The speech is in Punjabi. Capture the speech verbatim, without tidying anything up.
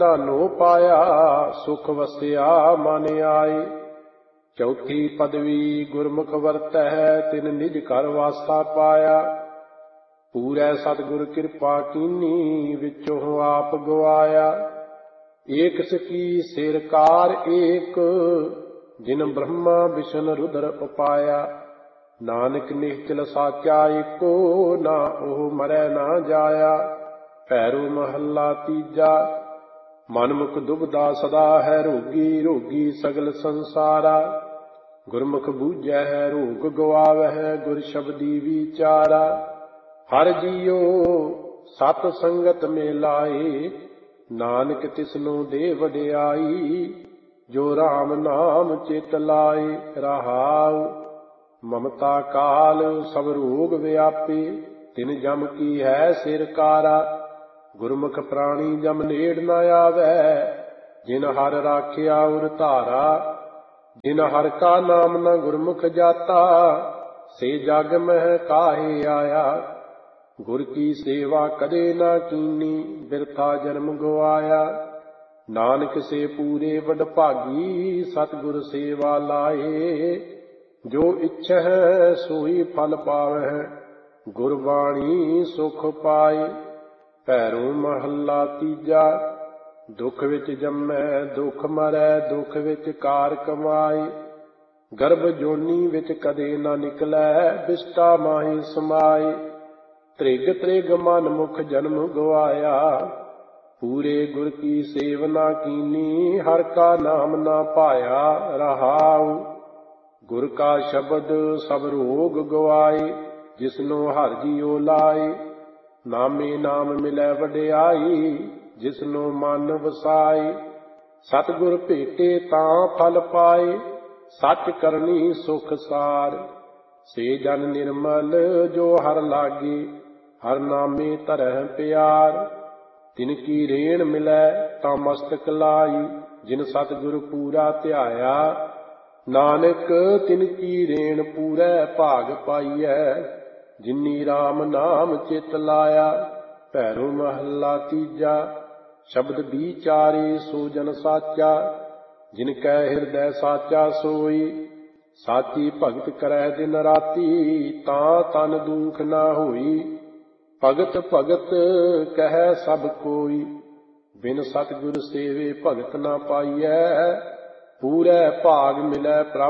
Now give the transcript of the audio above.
ਧਾਨੋ ਪਾਇਆ ਸੁਖ ਵਸਿਆ ਮਨ ਆਏ। ਚੌਥੀ ਪਦਵੀ ਗੁਰਮੁਖ ਵਰਤੈ ਤਿਨ ਨਿਜ ਘਰ ਵਾਸਾ ਪਾਇਆ। ਪੂਰੈ ਸਤਿਗੁਰ ਕਿਰਪਾ ਕੀਨੀ ਵਿੱਚੋਂ ਆਪ ਗਵਾਇਆ। ਏਕ ਸਕੀ ਸਿਰ ਕਾਰ ਏਕ ਜਿਨ ਬ੍ਰਹਮਾ ਵਿਸ਼ਨ ਰੁਦਰ ਉਪਾਇਆ। ਨਾਨਕ ਨਿਸ਼ਚਲ ਸਾਚਾ ਏਕੋ ਨਾ ਉਹ ਮਰੈ ਨਾ ਜਾਇਆ। ਭੈਰੋ ਮਹੱਲਾ ਤੀਜਾ। ਮਨ ਮੁਖ ਦੁਬਦਾ ਸਦਾ ਹੈ ਰੋਗੀ ਰੋਗੀ ਸਗਲ ਸੰਸਾਰਾ। ਗੁਰਮੁਖ ਬੂਝੈ ਹੈ ਰੋਗ ਗਵਾਵਹਿ ਗੁਰ ਸ਼ਬਦੀ ਵਿਚਾਰਾ। ਹਰ ਜੀਉ ਸਤ ਸੰਗਤ ਮੇ ਲਾਏ ਨਾਨਕ ਤਿਸਨੂੰ ਦੇ ਵਡਿਆਈ। ਜੋ ਰਾਮ ਨਾਮ ਚਿਤ ਲਾਏ ਰਹਾਉ। ਮਮਤਾ ਕਾਲ ਸਭ ਰੋਗ ਵਿਆਪੇ ਤਿਨ ਜਮ ਕੀ ਹੈ ਸਿਰ ਕਾਰਾ। ਗੁਰਮੁਖ ਪ੍ਰਾਣੀ ਜਮ ਨੇੜ ਨ ਆਵੈ ਜਿਨ ਹਰ ਰਾਖਿਆ ਉਰ ਧਾਰਾ। ਜਿਨ ਹਰ ਕਾ ਨਾਮ ਨ ਗੁਰਮੁਖ ਜਾਤਾ ਸੇ ਜਗ ਮਹਿ ਕਾਹੇ ਆਇਆ। ਗੁਰ ਕੀ ਸੇਵਾ ਕਦੇ ਨਾ ਕੀਨੀ ਬਿਰਥਾ ਜਨਮ ਗਵਾਇਆ। ਨਾਨਕ ਸੇ ਪੂਰੇ ਵਡਭਾਗੀ ਸਤਿਗੁਰ ਸੇਵਾ ਲਾਏ। ਜੋ ਇੱਛੈ ਸੋਈ ਫਲ ਪਾਵਹਿ ਗੁਰਬਾਣੀ ਸੁਖ ਪਾਏ। ਭੈਰੋ ਮਹੱਲਾ ਤੀਜਾ। ਦੁਖ ਵਿੱਚ ਜੰਮੈ ਦੁਖ ਮਰੈ ਦੁਖ ਵਿੱਚ ਕਾਰ ਕਮਾਏ। ਗਰਭ ਜੋਨੀ ਵਿੱਚ ਕਦੇ ਨਾ ਨਿਕਲੈ ਬਿਸਟਾ ਮਾਹੀ ਸਮਾਏ। ਤ੍ਰਿਗ ਤ੍ਰਿਗ ਮਨ ਮੁਖ ਜਨਮ ਗਵਾਇਆ। ਪੂਰੇ ਗੁਰ ਕੀ ਸੇਵ ਨਾ ਕੀਨੀ ਹਰ ਕਾ ਨਾਮ ਨਾ ਪਾਇਆ ਰਹਾਉ। ਗੁਰ ਕਾ ਸ਼ਬਦ ਸਭ ਰੋਗ ਗਵਾਏ ਜਿਸਨੂੰ ਹਰਿ ਜੀਉ ਲਾਏ। ਨਾਮੇ ਨਾਮ ਮਿਲੈ ਵਡਿਆਈ ਜਿਸਨੂੰ ਮਨ ਵਸਾਏ। ਸਤਿਗੁਰ ਭੇਟੇ ਤਾਂ ਫਲ ਪਾਏ ਸੱਚ ਕਰਨੀ ਸੁਖ ਸਾਰ। ਸੇ ਜਨ ਨਿਰਮਲ ਜੋ ਹਰਿ ਲਾਗੇ ਹਰਿ ਨਾਮੇ ਧਰਹਿ ਪਿਆਰ। ਤਿਨ ਕੀ ਰੇਣ ਮਿਲੈ ਤਾਂ ਮਸਤਕ ਲਾਈ ਜਿਨ ਸਤਿਗੁਰ ਪੂਰਾ ਧਿਆਇਆ। ਨਾਨਕ ਤਿਨ ਕੀ ਰੇਣ ਪੂਰੈ ਭਾਗ ਪਾਈਐ ਜਿਨੀ ਰਾਮ ਨਾਮ ਚਿਤ ਲਾਇਆ। ਭੈਰੋ ਮਹੱਲਾ ਤੀਜਾ। ਸ਼ਬਦ ਵਿਚਾਰੇ ਸੋ ਜਨ ਸਾਚਾ ਜਿਨ ਕੈ ਹਿਰਦੈ ਸਾਚਾ ਸੋਈ। ਸਾਚੀ ਭਗਤ ਕਰੈ ਦਿਨ ਰਾਤੀ ਤਾਂ ਤਨ ਦੁਖ ਨਾ ਹੋਈ। ਭਗਤ ਭਗਤ ਕਹਿ ਸਭ ਕੋਈ ਬਿਨ ਸਤਿਗੁਰ ਸੇਵੇ ਭਗਤ ਨਾ ਪਾਈਐ। ਪੂਰੈ ਭਾਗ ਮਿਲੈ ਪ੍ਰਭ